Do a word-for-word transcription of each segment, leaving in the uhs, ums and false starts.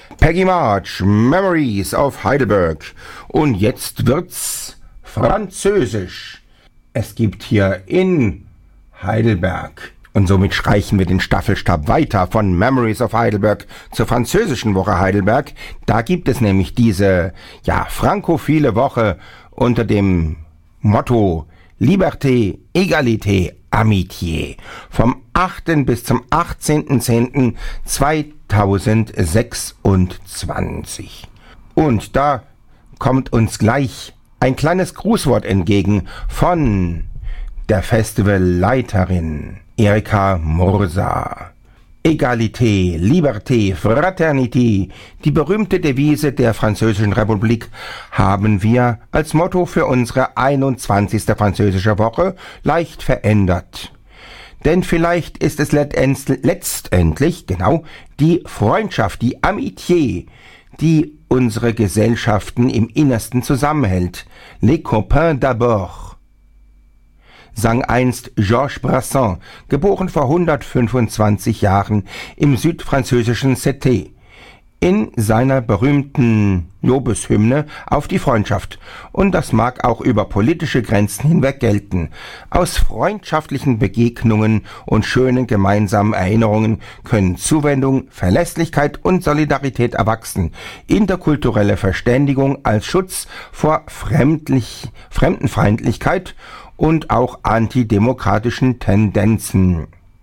Peggy March, Memories of Heidelberg. Und jetzt wird's französisch. Es gibt hier in Heidelberg. Und somit streichen wir den Staffelstab weiter von Memories of Heidelberg zur französischen Woche Heidelberg. Da gibt es nämlich diese, ja, frankophile Woche unter dem Motto Liberté, Égalité, Amitié vom achten bis zum achtzehnten zehnten zweitausendsechsundzwanzig. Und da kommt uns gleich ein kleines Grußwort entgegen von der Festivalleiterin Erika Mursa. Égalité, Liberté, Fraternité, die berühmte Devise der Französischen Republik, haben wir als Motto für unsere einundzwanzigste französische Woche leicht verändert. Denn vielleicht ist es letztendlich, genau, die Freundschaft, die Amitié, die unsere Gesellschaften im Innersten zusammenhält. Les copains d'abord, sang einst Georges Brassens, geboren vor hundertfünfundzwanzig Jahren im südfranzösischen C'était, in seiner berühmten Lobeshymne auf die Freundschaft. Und das mag auch über politische Grenzen hinweg gelten. Aus freundschaftlichen Begegnungen und schönen gemeinsamen Erinnerungen können Zuwendung, Verlässlichkeit und Solidarität erwachsen. Interkulturelle Verständigung als Schutz vor Fremdlich, Fremdenfeindlichkeit und auch antidemokratischen Tendenzen.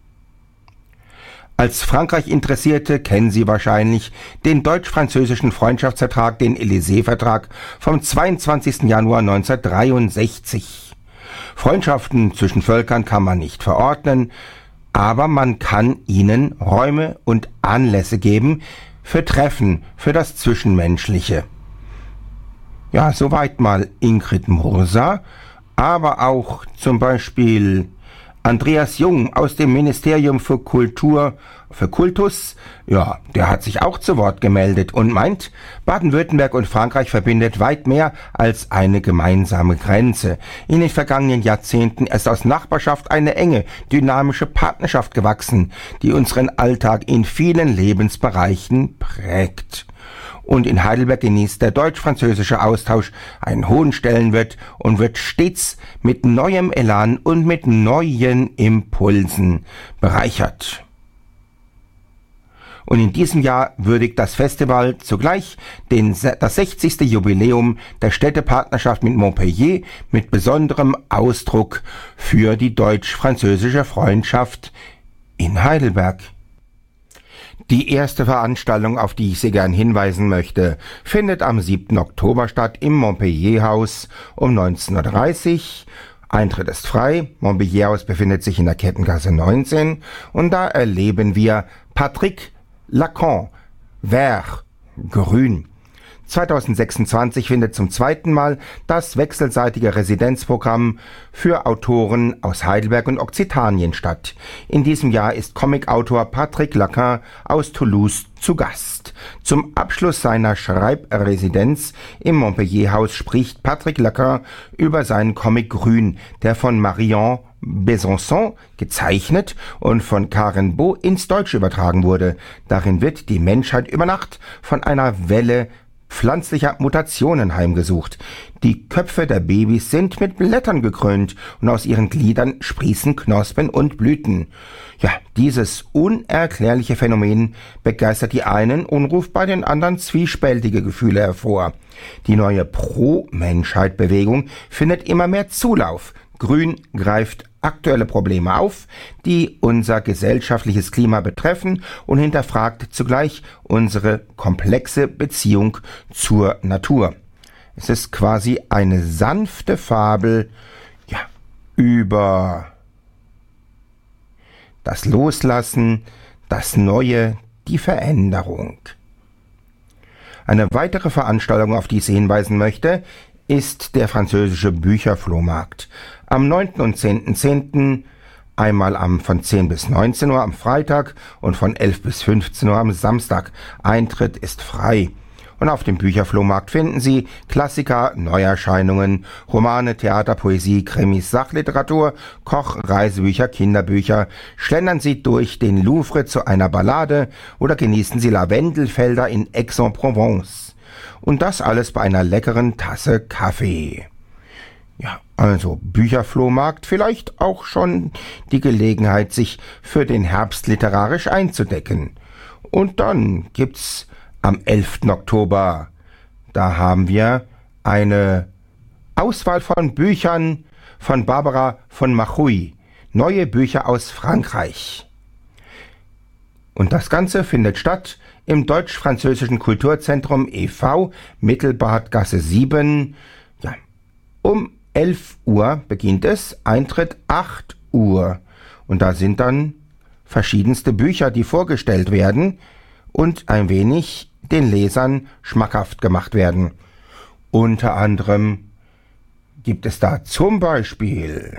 Als Frankreich-Interessierte kennen Sie wahrscheinlich den deutsch-französischen Freundschaftsvertrag, den Élysée-Vertrag vom zweiundzwanzigsten Januar neunzehnhundertdreiundsechzig. Freundschaften zwischen Völkern kann man nicht verordnen, aber man kann ihnen Räume und Anlässe geben für Treffen, für das Zwischenmenschliche. Ja, soweit mal Ingrid Mursa. Aber auch zum Beispiel Andreas Jung aus dem Ministerium für Kultur, für Kultus, ja, der hat sich auch zu Wort gemeldet und meint, Baden-Württemberg und Frankreich verbindet weit mehr als eine gemeinsame Grenze. In den vergangenen Jahrzehnten ist aus Nachbarschaft eine enge, dynamische Partnerschaft gewachsen, die unseren Alltag in vielen Lebensbereichen prägt. Und in Heidelberg genießt der deutsch-französische Austausch einen hohen Stellenwert und wird stets mit neuem Elan und mit neuen Impulsen bereichert. Und in diesem Jahr würdigt das Festival zugleich den, das sechzigste Jubiläum der Städtepartnerschaft mit Montpellier mit besonderem Ausdruck für die deutsch-französische Freundschaft in Heidelberg. Die erste Veranstaltung, auf die ich Sie gern hinweisen möchte, findet am siebten Oktober statt im Montpellier-Haus um neunzehn Uhr dreißig. Eintritt ist frei. Montpellier-Haus befindet sich in der Kettengasse neunzehn und da erleben wir Patrick Lacan, Vert, Grün. zweitausendsechsundzwanzig findet zum zweiten Mal das wechselseitige Residenzprogramm für Autoren aus Heidelberg und Okzitanien statt. In diesem Jahr ist Comicautor Patrick Lacan aus Toulouse zu Gast. Zum Abschluss seiner Schreibresidenz im Montpellier-Haus spricht Patrick Lacan über seinen Comic Grün, der von Marion Besançon gezeichnet und von Karen Beau ins Deutsche übertragen wurde. Darin wird die Menschheit über Nacht von einer Welle pflanzlicher Mutationen heimgesucht. Die Köpfe der Babys sind mit Blättern gekrönt und aus ihren Gliedern sprießen Knospen und Blüten. Ja, dieses unerklärliche Phänomen begeistert die einen und ruft bei den anderen zwiespältige Gefühle hervor. Die neue Pro-Menschheit-Bewegung findet immer mehr Zulauf. Grün greift aktuelle Probleme auf, die unser gesellschaftliches Klima betreffen und hinterfragt zugleich unsere komplexe Beziehung zur Natur. Es ist quasi eine sanfte Fabel, ja, über das Loslassen, das Neue, die Veränderung. Eine weitere Veranstaltung, auf die ich Sie hinweisen möchte, ist der französische Bücherflohmarkt. Am neunten und zehnten zehnten einmal am, von zehn bis neunzehn Uhr am Freitag und von elf bis fünfzehn Uhr am Samstag. Eintritt ist frei. Und auf dem Bücherflohmarkt finden Sie Klassiker, Neuerscheinungen, Romane, Theater, Poesie, Krimis, Sachliteratur, Koch, Reisebücher, Kinderbücher. Schlendern Sie durch den Louvre zu einer Ballade oder genießen Sie Lavendelfelder in Aix-en-Provence. Und das alles bei einer leckeren Tasse Kaffee. Ja, also Bücherflohmarkt, vielleicht auch schon die Gelegenheit, sich für den Herbst literarisch einzudecken. Und dann gibt's am elften Oktober, da haben wir eine Auswahl von Büchern von Barbara von Marchouy, neue Bücher aus Frankreich. Und das Ganze findet statt im Deutsch-Französischen Kulturzentrum e V, Mittelbadgasse sieben. Ja, um elf Uhr beginnt es, Eintritt acht Uhr. Und da sind dann verschiedenste Bücher, die vorgestellt werden und ein wenig den Lesern schmackhaft gemacht werden. Unter anderem gibt es da zum Beispiel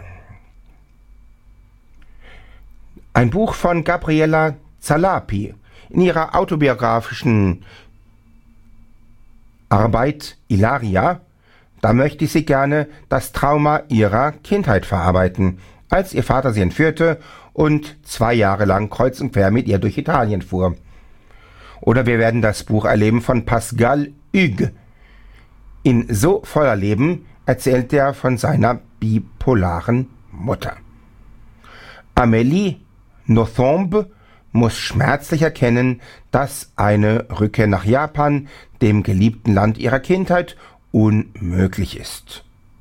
ein Buch von Gabriella Zalapi. In ihrer autobiografischen Arbeit Ilaria, da möchte sie gerne das Trauma ihrer Kindheit verarbeiten, als ihr Vater sie entführte und zwei Jahre lang kreuz und quer mit ihr durch Italien fuhr. Oder wir werden das Buch erleben von Pascal Hugues. In So voller Leben erzählt er von seiner bipolaren Mutter. Amélie Nothomb muss schmerzlich erkennen, dass eine Rückkehr nach Japan, dem geliebten Land ihrer Kindheit, unmöglich ist.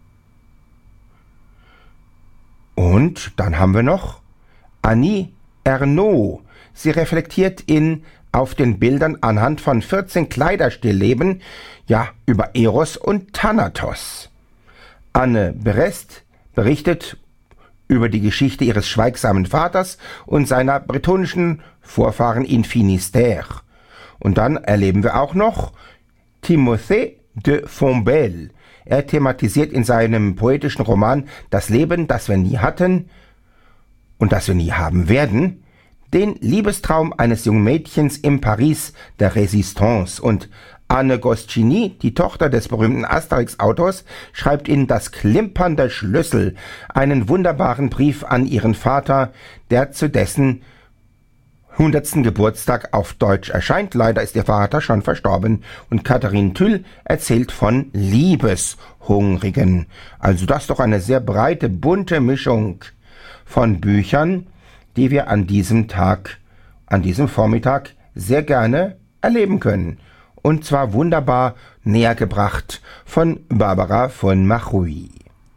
Und dann haben wir noch Annie Ernaux. Sie reflektiert in Auf den Bildern anhand von vierzehn Kleiderstillleben, ja, über Eros und Thanatos. Anne Berest berichtet über die Geschichte ihres schweigsamen Vaters und seiner bretonischen Vorfahren in Finistère. Und dann erleben wir auch noch Timothée de Fontbelle. Er thematisiert in seinem poetischen Roman Das Leben, das wir nie hatten und das wir nie haben werden, den Liebestraum eines jungen Mädchens im Paris der Résistance. Und Anne Goscinny, die Tochter des berühmten Asterix-Autors, schreibt in Das Klimpern der Schlüssel einen wunderbaren Brief an ihren Vater, der zu dessen hundertsten Geburtstag auf Deutsch erscheint. Leider ist ihr Vater schon verstorben. Und Katharine Tüll erzählt von Liebeshungrigen. Also das ist doch eine sehr breite, bunte Mischung von Büchern, die wir an diesem Tag, an diesem Vormittag sehr gerne erleben können. Und zwar wunderbar näher gebracht von Barbara von Marchouy.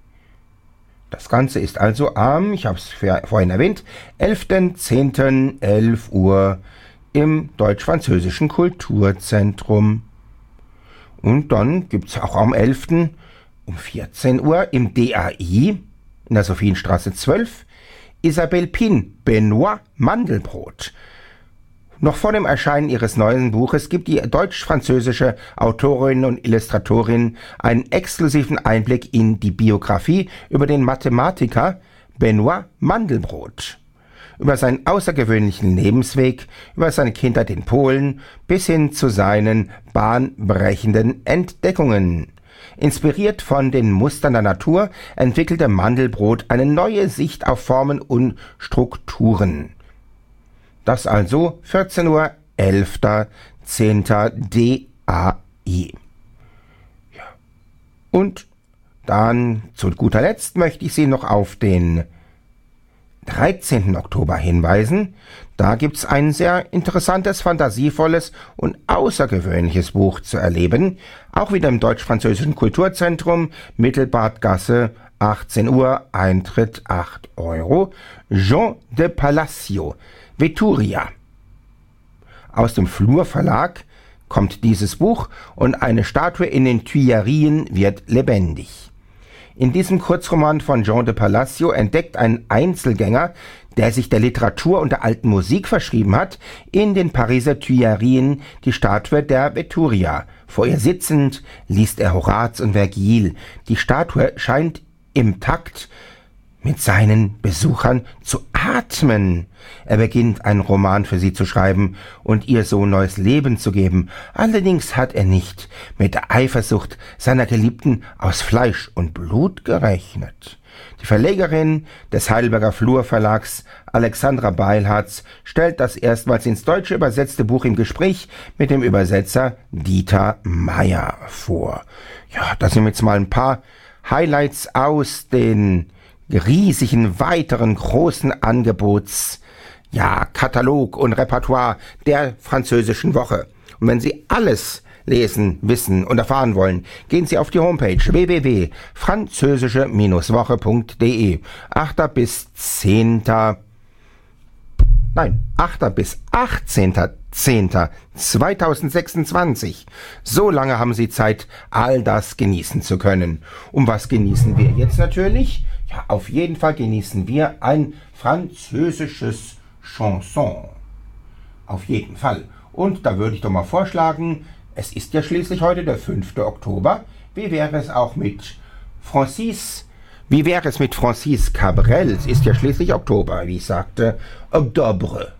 Das Ganze ist also am, ich habe es vorhin erwähnt, elften zehnten elf Uhr im Deutsch-Französischen Kulturzentrum. Und dann gibt es auch am elften um vierzehn Uhr im D A I in der Sophienstraße zwölf Isabelle Pin, Benoit Mandelbrot. Noch vor dem Erscheinen ihres neuen Buches gibt die deutsch-französische Autorin und Illustratorin einen exklusiven Einblick in die Biografie über den Mathematiker Benoit Mandelbrot, über seinen außergewöhnlichen Lebensweg, über seine Kindheit in Polen bis hin zu seinen bahnbrechenden Entdeckungen. Inspiriert von den Mustern der Natur entwickelte Mandelbrot eine neue Sicht auf Formen und Strukturen. Das also vierzehn Uhr, elften zehnten D A I. Ja. Und dann zu guter Letzt möchte ich Sie noch auf den dreizehnten Oktober hinweisen. Da gibt's ein sehr interessantes, fantasievolles und außergewöhnliches Buch zu erleben. Auch wieder im Deutsch-Französischen Kulturzentrum, Mittelbadgasse, achtzehn Uhr, Eintritt acht Euro. Jean de Palacio, Veturia. Aus dem Flur Verlag kommt dieses Buch und eine Statue in den Tuilerien wird lebendig. In diesem Kurzroman von Jean de Palacio entdeckt ein Einzelgänger, der sich der Literatur und der alten Musik verschrieben hat, in den Pariser Tuilerien die Statue der Veturia. Vor ihr sitzend liest er Horaz und Vergil. Die Statue scheint im Takt mit seinen Besuchern zu atmen. Er beginnt, einen Roman für sie zu schreiben und ihr so neues Leben zu geben. Allerdings hat er nicht mit der Eifersucht seiner Geliebten aus Fleisch und Blut gerechnet. Die Verlegerin des Heidelberger Flur Verlags, Alexandra Beilharz, stellt das erstmals ins Deutsche übersetzte Buch im Gespräch mit dem Übersetzer Dieter Meier vor. Ja, das sind jetzt mal ein paar Highlights aus den riesigen, weiteren, großen Angebots, ja, Katalog und Repertoire der französischen Woche. Und wenn Sie alles lesen, wissen und erfahren wollen, gehen Sie auf die Homepage w w w punkt französische Woche punkt de. achter bis zehnter Nein, achter bis achtzehnter zehnter zweitausendsechsundzwanzig. So lange haben Sie Zeit, all das genießen zu können. Und was genießen wir jetzt natürlich? Ja, auf jeden Fall genießen wir ein französisches Chanson. Auf jeden Fall. Und da würde ich doch mal vorschlagen, es ist ja schließlich heute der fünfte Oktober. Wie wäre es auch mit Francis? Wie wäre es mit Francis Cabrel? Es ist ja schließlich Oktober, wie ich sagte, Oktober.